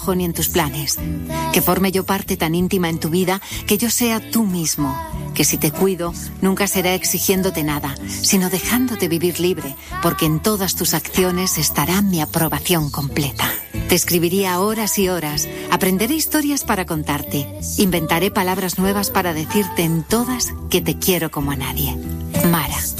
ni en tus planes. Que forme yo parte tan íntima en tu vida que yo sea tú mismo. Que si te cuido, nunca será exigiéndote nada, sino dejándote vivir libre, porque en todas tus acciones estará mi aprobación completa. Te escribiría horas y horas, aprenderé historias para contarte, inventaré palabras nuevas para decirte en todas que te quiero como a nadie. Mara.